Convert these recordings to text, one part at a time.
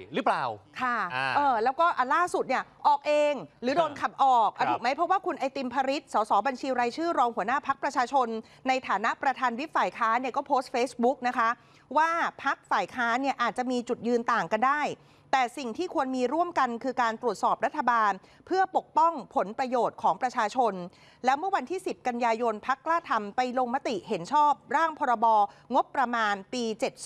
หรือเปล่าค่ะแล้วก็ล่าสุดเนี่ยออกเองหรือโดนขับออกถูกไหมเพราะว่าคุณไอติมพริษสสบัญชีรายชื่อรองหัวหน้าพรรคประชาชนในฐานะประธานวิปฝ่ายค้านเนี่ยก็โพสต์ Facebook นะคะว่าพรรคฝ่ายค้านเนี่ยอาจจะมีจุดยืนต่างกันได้แต่สิ่งที่ควรมีร่วมกันคือการตรวจสอบรัฐบาลเพื่อปกป้องผลประโยชน์ของประชาชนและเมื่อวันที่ 10 กันยายนพรรคกล้าทำไปลงมติเห็นชอบร่างพรบงบประมาณปี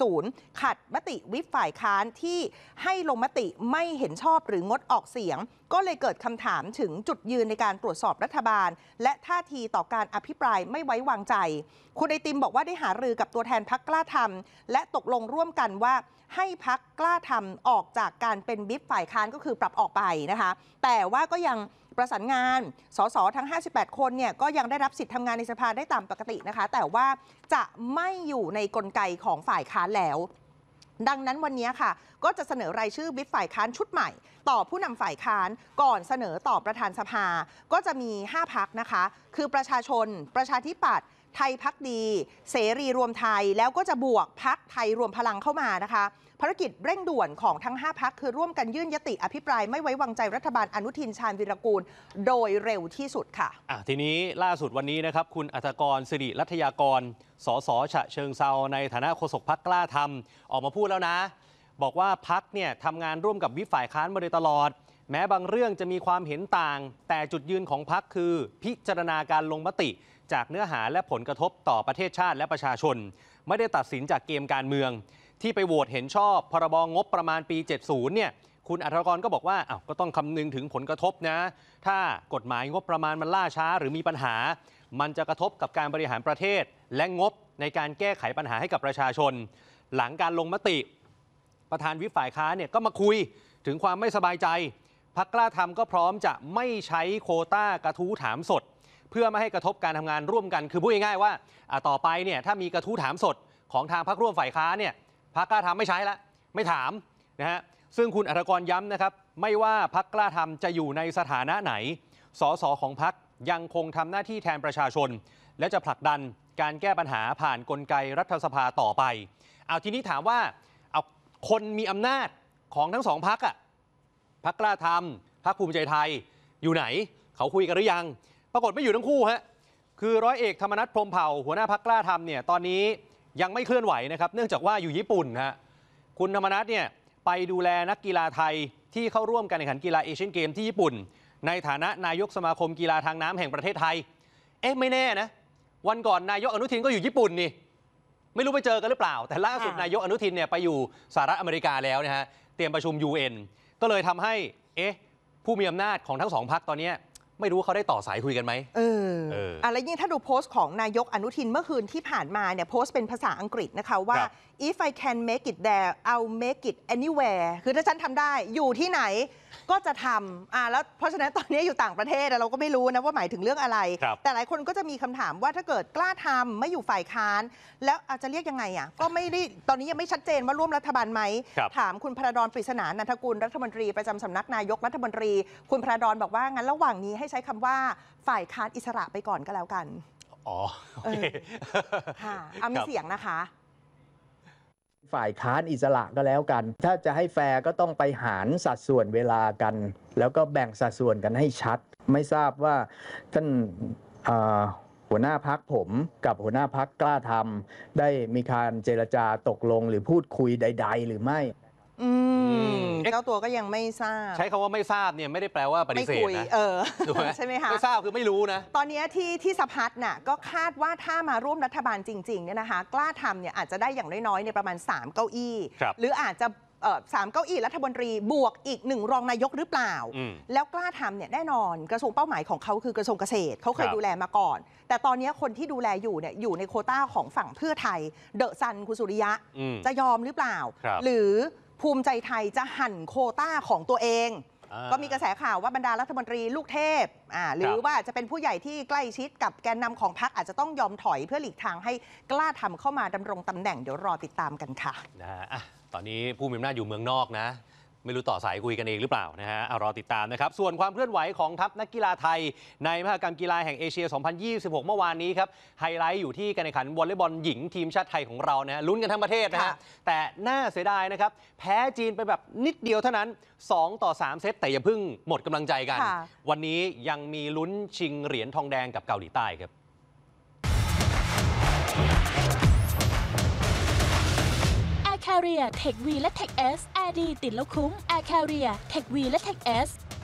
70 ขัดมติวิปฝ่ายค้านที่ให้ลงมติไม่เห็นชอบหรืองดออกเสียงก็เลยเกิดคำถามถึงจุดยืนในการตรวจสอบรัฐบาลและท่าทีต่อการอภิปรายไม่ไว้วางใจคุณไอติมบอกว่าได้หารือกับตัวแทนพรรคกล้าทำและตกลงร่วมกันว่าให้พรรคกล้าทำออกจากการเป็นวิปฝ่ายค้านก็คือปรับออกไปนะคะแต่ว่าก็ยังประสานงานสสทั้ง58คนเนี่ยก็ยังได้รับสิทธิ์ทำงานในสภาได้ตามปกตินะคะแต่ว่าจะไม่อยู่ในกลไกของฝ่ายค้านแล้วดังนั้นวันนี้ค่ะก็จะเสนอรายชื่อวิปฝ่ายค้านชุดใหม่ต่อผู้นำฝ่ายค้านก่อนเสนอต่อประธานสภาก็จะมี5 พรรคนะคะคือประชาชนประชาธิปัตย์ไทยพักดีเสรีรวมไทยแล้วก็จะบวกพรรคไทยรวมพลังเข้ามานะคะภารกิจเร่งด่วนของทั้ง5 พรรคคือร่วมกันยื่นยติอภิปรายไม่ไว้วางใจรัฐบาลอนุทินชาญวีรกูลโดยเร็วที่สุดค่ะทีนี้ล่าสุดวันนี้นะครับคุณอัฐกรสิริรัตยากรสสฉะเชิงเซาในฐานะโฆษกพรรคกล้าทำออกมาพูดแล้วนะบอกว่าพรรคเนี่ยทำงานร่วมกับวิปฝ่ายค้านมาโดยตลอดแม้บางเรื่องจะมีความเห็นต่างแต่จุดยืนของพรรคคือพิจารณาการลงมติจากเนื้อหาและผลกระทบต่อประเทศชาติและประชาชนไม่ได้ตัดสินจากเกมการเมืองที่ไปโหวตเห็นชอบพรบงบประมาณปี 70 เนี่ยคุณอัฐกรก็บอกว่าก็ต้องคำนึงถึงผลกระทบนะถ้ากฎหมายงบประมาณมันล่าช้าหรือมีปัญหามันจะกระทบกับการบริหารประเทศและงบในการแก้ไขปัญหาให้กับประชาชนหลังการลงมติประธานวิปฝ่ายค้านเนี่ยก็มาคุยถึงความไม่สบายใจพรรคกล้าทำก็พร้อมจะไม่ใช้โควต้ากระทู้ถามสดเพื่อไม่ให้กระทบการทำงานร่วมกันคือพูดง่ายๆว่าต่อไปเนี่ยถ้ามีกระทู้ถามสดของทางพรรคร่วมฝ่ายค้านเนี่ยพรรคกล้าทำไม่ใช้ละไม่ถามนะฮะซึ่งคุณอัฐกรย้ำนะครับไม่ว่าพรรคกล้าทำจะอยู่ในสถานะไหนสสของพรรคยังคงทำหน้าที่แทนประชาชนและจะผลักดันการแก้ปัญหาผ่านกลไกรัฐสภาต่อไปทีนี้ถามว่าคนมีอำนาจของทั้งสองพรรคพรรคกล้าทำพรรคภูมิใจไทยอยู่ไหนเขาคุยกันหรือยังปรากฏไม่อยู่ทั้งคู่ฮะคือร้อยเอกธรรมนัสพรหมเผ่าหัวหน้าพรรคกล้าทำเนี่ยตอนนี้ยังไม่เคลื่อนไหวนะครับเนื่องจากว่าอยู่ญี่ปุ่นฮะคุณธรรมนัสเนี่ยไปดูแลนักกีฬาไทยที่เข้าร่วมการแข่งขันกีฬาเอเชียนเกมที่ญี่ปุ่นในฐานะนายกสมาคมกีฬาทางน้ำแห่งประเทศไทยไม่แน่นะวันก่อนนายกอนุทินก็อยู่ญี่ปุ่นนี่ไม่รู้ไปเจอกันหรือเปล่าแต่ล่าสุดนายกอนุทินเนี่ยไปอยู่สหรัฐอเมริกาแล้วนะฮะเตรียมประชุม UN ก็เลยทำให้ผู้มีอำนาจของทั้งสองพรรคตอนนี้ไม่รู้เขาได้ต่อสายคุยกันไหมอะไรยิ่งถ้าดูโพสต์ของนายกอนุทินเมื่อคืนที่ผ่านมาเนี่ยโพสต์เป็นภาษาอังกฤษนะคะว่า if I can make it there I'll make it anywhere คือถ้าฉันทำได้อยู่ที่ไหนก็จะทำแล้วเพราะฉะนั้นตอนนี้อยู่ต่างประเทศเราก็ไม่รู้นะว่าหมายถึงเรื่องอะไรแต่หลายคนก็จะมีคำถามว่าถ้าเกิดกล้าทำไม่อยู่ฝ่ายค้านแล้วอาจจะเรียกยังไงก็ไม่ได้ตอนนี้ยังไม่ชัดเจนว่าร่วมรัฐบาลไหมถามคุณพระดรปริศนานันทกุลรัฐมนตรีประจำสำนักนายกรัฐมนตรีคุณพระดรบอกว่างั้นระหว่างนี้ให้ใช้คำว่าฝ่ายค้านอิสระไปก่อนก็แล้วกันโอเคค่ะมีเสียงนะคะฝ่ายค้านอิสระก็แล้วกันถ้าจะให้แฟร์ก็ต้องไปหารสัดส่วนเวลากันแล้วก็แบ่งสัดส่วนกันให้ชัดไม่ทราบว่าท่านหัวหน้าพรรคผมกับหัวหน้าพรรคกล้าทำได้มีการเจรจาตกลงหรือพูดคุยใดๆหรือไม่เจ้าตัวก็ยังไม่ทราบใช้คำว่าไม่ทราบเนี่ยไม่ได้แปลว่าปฏิเสธนะใช่ไหมคะไม่ทราบคือไม่รู้นะตอนนี้ที่สภาน่ะก็คาดว่าถ้ามาร่วมรัฐบาลจริงๆเนี่ยนะคะกล้าทำเนี่ยอาจจะได้อย่างน้อยๆในประมาณ3 เก้าอี้หรืออาจจะ3 เก้าอี้รัฐมนตรีบวกอีก1 รองนายกหรือเปล่าแล้วกล้าทำเนี่ยแน่นอนกระทรวงเป้าหมายของเขาคือกระทรวงเกษตรเขาเคยดูแลมาก่อนแต่ตอนนี้คนที่ดูแลอยู่เนี่ยอยู่ในโควต้าของฝั่งเพื่อไทยเดอะซันคุณสุริยะจะยอมหรือเปล่าหรือภูมิใจไทยจะหั่นโควต้าของตัวเองก็มีกระแสข่าวว่าบรรดารัฐมนตรีลูกเทพหรือว่าจะเป็นผู้ใหญ่ที่ใกล้ชิดกับแกนนำของพรรคอาจจะต้องยอมถอยเพื่อหลีกทางให้กล้าทำเข้ามาดำรงตำแหน่งเดี๋ยวรอติดตามกันค่ะตอนนี้ผู้มีอำนาจอยู่เมืองนอกนะไม่รู้ต่อสายคุยกันเองหรือเปล่านะฮะรอติดตามนะครับส่วนความเคลื่อนไหวของทัพนักกีฬาไทยในมหกรรมกีฬาแห่งเอเชีย 2026 เมื่อวานนี้ครับไฮไลท์อยู่ที่การแข่งขันวอลเลย์บอลหญิงทีมชาติไทยของเรานะลุ้นกันทั้งประเทศนะฮะแต่น่าเสียดายนะครับแพ้จีนไปแบบนิดเดียวเท่านั้น2-3 เซตแต่อย่าเพิ่งหมดกำลังใจกันวันนี้ยังมีลุ้นชิงเหรียญทองแดงกับเกาหลีใต้ครับ Air Carrier Tech V และ Tech S Air ดีติดแล้วคุ้ม Air Carrier Tech V และ Tech S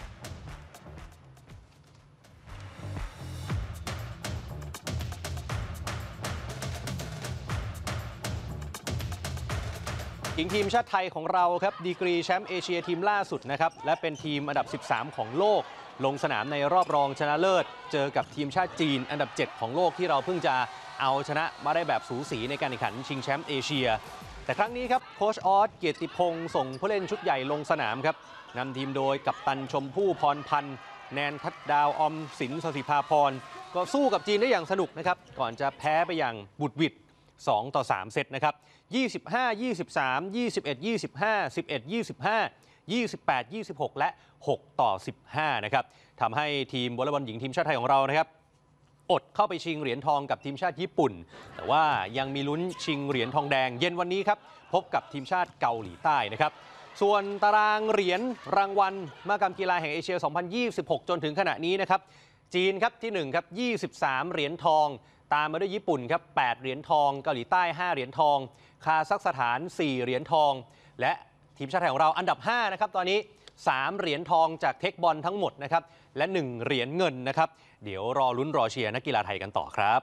หญิงทีมชาติไทยของเราครับดีกรีแชมป์เอเชียทีมล่าสุดนะครับและเป็นทีมอันดับ 13 ของโลกลงสนามในรอบรองชนะเลิศเจอกับทีมชาติจีนอันดับ 7 ของโลกที่เราเพิ่งจะเอาชนะมาได้แบบสูสีในการแข่งขันชิงแชมป์เอเชียแต่ครั้งนี้ครับโค้ชออสเกียรติพงศ์ส่งผู้เล่นชุดใหญ่ลงสนามครับนำทีมโดยกัปตันชมพู่พรพันธ์แนนทัดดาวออมสินสศิภาพรก็สู้กับจีนได้อย่างสนุกนะครับก่อนจะแพ้ไปอย่างบุดหวิด2-3 เซตนะครับ25-23 21-25 11-25 28-26 และ 6-15 นะครับทำให้ทีมวอลเลย์บอลหญิงทีมชาติไทยของเรานะครับอดเข้าไปชิงเหรียญทองกับทีมชาติญี่ปุ่นแต่ว่ายังมีลุ้นชิงเหรียญทองแดงเย็นวันนี้ครับพบกับทีมชาติเกาหลีใต้นะครับส่วนตารางเหรียญรางวัลมหกรรมกีฬาแห่งเอเชีย 2026 จนถึงขณะนี้นะครับจีนครับที่1ครับ23 เหรียญทองตามมาด้วยญี่ปุ่นครับ8 เหรียญทองเกาหลีใต้5 เหรียญทองคาซัคสถาน4 เหรียญทองและทีมชาติไทยของเราอันดับ5นะครับตอนนี้3 เหรียญทองจากเทคบอลทั้งหมดนะครับและ1 เหรียญเงินนะครับเดี๋ยวรอลุ้นรอเชียร์นักกีฬาไทยกันต่อครับ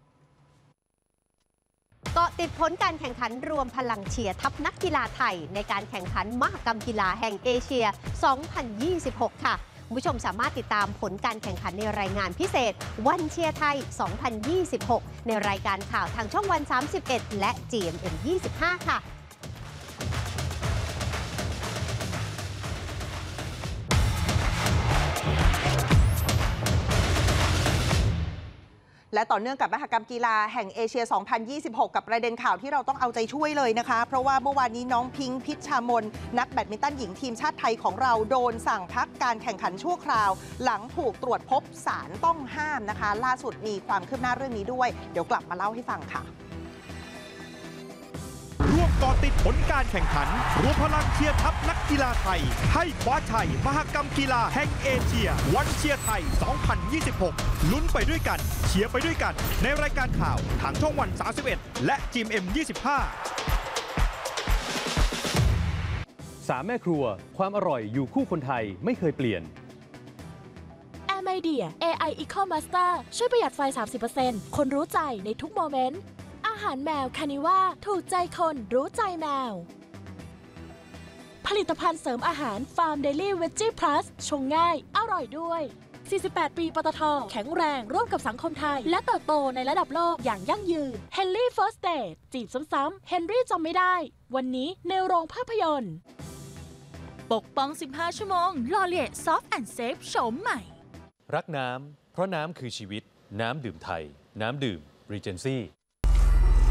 เกาะติดผลการแข่งขันรวมพลังเชียร์ทัพนักกีฬาไทยในการแข่งขันมหกรรมกีฬาแห่งเอเชีย 2026 ค่ะคุณผู้ชมสามารถติดตามผลการแข่งขันในรายงานพิเศษวันเชียร์ไทย 2026 ในรายการข่าวทางช่องวัน 31 และ GMM 25 ค่ะและต่อเนื่องกับมหกรรมกีฬาแห่งเอเชีย 2026 กับประเด็นข่าวที่เราต้องเอาใจช่วยเลยนะคะเพราะว่าเมื่อวานนี้น้องพิงค์พิชชามนนักแบดมินตันหญิงทีมชาติไทยของเราโดนสั่งพักการแข่งขันชั่วคราวหลังถูกตรวจพบสารต้องห้ามนะคะล่าสุดมีความคืบหน้าเรื่องนี้ด้วยเดี๋ยวกลับมาเล่าให้ฟังค่ะร่วมเกาะติดผลการแข่งขันรวมพลังเชียร์ทัพนักกีฬาไทยให้คว้าชัยมหกรรมกีฬาแห่งเอเชียวันเชียร์ไทย 2026 ลุ้นไปด้วยกันเชียร์ไปด้วยกันในรายการข่าวทางช่องวัน 31 และ GMM 25 3 แม่ครัวความอร่อยอยู่คู่คนไทยไม่เคยเปลี่ยน Air Media AI Eco Master ช่วยประหยัดไฟ 30% คนรู้ใจในทุกโมเมนต์อาหารแมวคานิว่าถูกใจคนรู้ใจแมวผลิตภัณฑ์เสริมอาหารฟาร์มเดลี่เวจจี้พลัสชงง่ายอร่อยด้วย 48 ปีปตท.แข็งแรงร่วมกับสังคมไทยและเติบโตในระดับโลกอย่างยั่งยืน Henry First Date จีบซ้ำๆ Henry จำไม่ได้วันนี้ในโรงภาพยนตร์ปกป้อง 15 ชั่วโมงลอเลียซอฟต์แอนด์เซฟโฉมใหม่รักน้ำเพราะน้ำคือชีวิตน้ำดื่มไทยน้ำดื่ม Regency